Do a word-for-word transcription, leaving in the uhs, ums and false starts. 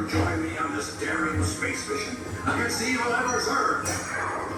Join me on this daring space mission against the evil Emperor Zurg.